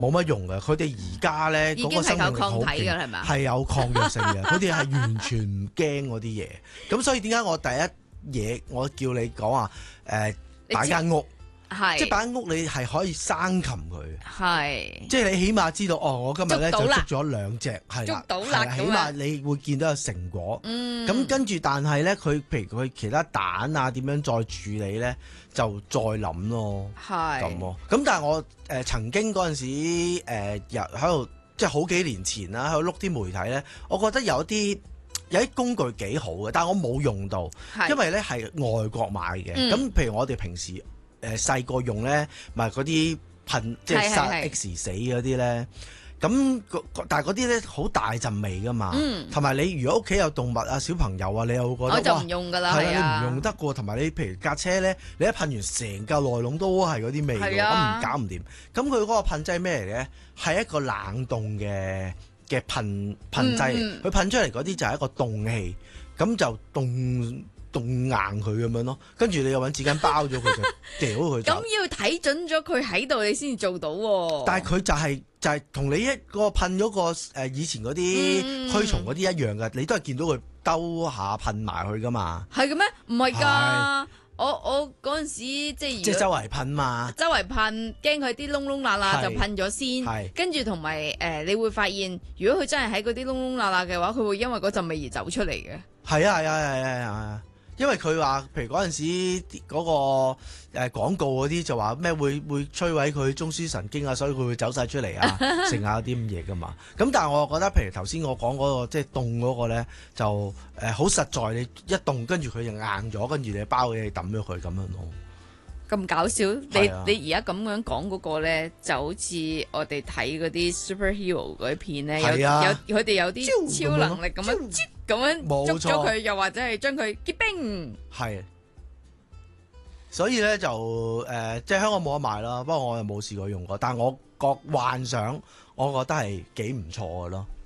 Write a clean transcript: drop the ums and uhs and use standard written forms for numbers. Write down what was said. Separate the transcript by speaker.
Speaker 1: 冇乜用嘅。佢哋而家咧嗰個生命力好
Speaker 2: 已經係靠抗體㗎
Speaker 1: 勁，
Speaker 2: 係咪？
Speaker 1: 係有抗藥性嘅。佢哋係完全唔驚嗰啲嘢。咁所以點解我第一嘢我叫你講話擺間屋，即係擺間屋你係可以生擒佢，
Speaker 2: 係
Speaker 1: 即係你起碼知道我今日咧就
Speaker 2: 捉到啦
Speaker 1: 捉咗2隻，係
Speaker 2: 捉
Speaker 1: 啦，
Speaker 2: 到啦咁
Speaker 1: 係啦起碼你會見到有成果。咁跟住，但係咧佢譬如佢其他蛋啊點樣再處理咧，就再諗咯，
Speaker 2: 係
Speaker 1: 咁咯。咁但係我曾經嗰陣時又喺度，即係好幾年前啦，喺度碌啲媒體咧，我覺得有啲工具幾好嘅，但係我冇用到，因為咧係外國買嘅。咁譬如我哋平時細個用咧，咪嗰啲噴即係殺 X 死嗰啲咧。咁但係嗰啲咧好大陣味噶嘛，同埋你如果屋企有動物啊、小朋友啊，你又會覺得
Speaker 2: 我就唔用㗎啦，
Speaker 1: 係啊，你唔用得喎。同埋你譬如架車咧，你一噴完成架內籠都係嗰啲味㗎，咁唔搞唔掂。咁佢嗰個噴劑咩嚟嘅？係一個冷凍嘅噴劑，佢噴出嚟嗰啲就係一個凍氣，咁就凍硬佢咁樣咯，跟住你又揾紙巾包咗佢就掉佢走。
Speaker 2: 咁要睇準咗佢喺度，你先至做到喎。
Speaker 1: 但係佢就係同你一個噴咗個以前嗰啲驅蟲嗰啲一樣嘅，你都係見到佢兜下噴埋去噶嘛。
Speaker 2: 係嘅咩？唔係㗎，我嗰陣時即係
Speaker 1: 周圍噴嘛。
Speaker 2: 周圍噴，驚佢啲窿窿罅罅就噴咗先，跟住同埋你會發現，如果佢真係喺嗰啲窿窿罅罅嘅話，佢會因為嗰陣味而走出嚟嘅。
Speaker 1: 係啊。因為佢話，譬如嗰陣時嗰個廣告嗰啲就話咩會摧毀佢中樞神經啊，所以佢會走晒出嚟啊，剩下啲咁嘢噶嘛。咁但係我覺得，譬如頭先我講嗰個即係凍嗰個咧，就好實在，你一凍跟住佢就硬咗，跟住你包嘢抌咗佢咁樣咯。
Speaker 2: 咁搞笑！你而家咁樣講嗰個咧，就好似我哋睇嗰啲 superhero 嗰啲片咧，有佢哋有啲超能力咁樣捉咗佢，又或者係將佢結冰。係，
Speaker 1: 所以咧就即係香港冇得賣啦。不過我又冇試過用過，但係我幻想，我覺得係幾唔錯嘅咯。